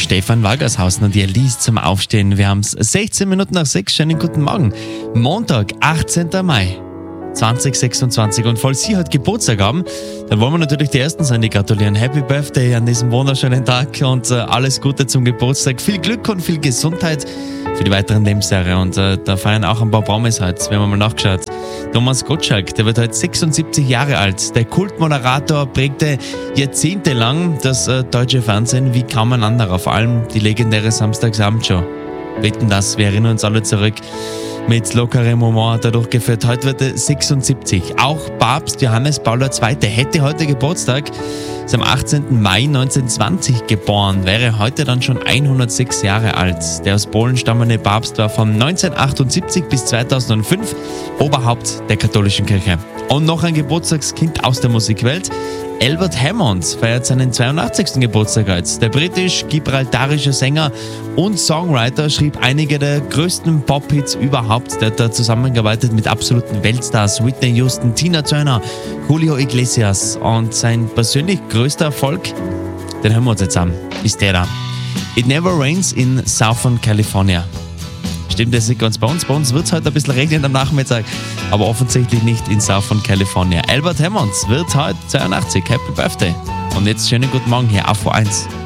Stefan Walgershausen und ihr Lies zum Aufstehen. Wir haben es 16 Minuten nach 6. Schönen guten Morgen. Montag, 18. Mai 2026. Und falls Sie heute Geburtstag haben, dann wollen wir natürlich die Ersten sein, die gratulieren. Happy Birthday an diesem wunderschönen Tag und alles Gute zum Geburtstag. Viel Glück und viel Gesundheit für die weiteren Lebensjahre. Und da feiern auch ein paar Promis heute. Wir haben mal nachgeschaut. Thomas Gottschalk, der wird heute 76 Jahre alt. Der Kultmoderator prägte jahrzehntelang das deutsche Fernsehen wie kaum ein anderer. Vor allem die legendäre Samstagsabendshow. Wetten das, wir erinnern uns alle zurück. Mit lockerem Humor hat er durchgeführt. Heute wird er 76. Auch Papst Johannes Paul II. Hätte heute Geburtstag. Ist am 18. Mai 1920 geboren. Wäre heute dann schon 106 Jahre alt. Der aus Polen stammende Papst war von 1978 bis 2005 Oberhaupt der katholischen Kirche. Und noch ein Geburtstagskind aus der Musikwelt. Albert Hammond feiert seinen 82. Geburtstag heute. Der britisch-gibraltarische Sänger und Songwriter schrieb einige der größten Pop-Hits überhaupt. Der hat da zusammengearbeitet mit absoluten Weltstars, Whitney Houston, Tina Turner, Julio Iglesias. Und sein persönlich größter Erfolg, den hören wir uns jetzt an, ist der da. It Never Rains in Southern California. Stimmt das nicht ganz bei uns? Bei uns wird es heute ein bisschen regnen am Nachmittag, aber offensichtlich nicht in Southern California. Albert Hammond wird heute 82. Happy Birthday. Und jetzt schönen guten Morgen hier auf V1.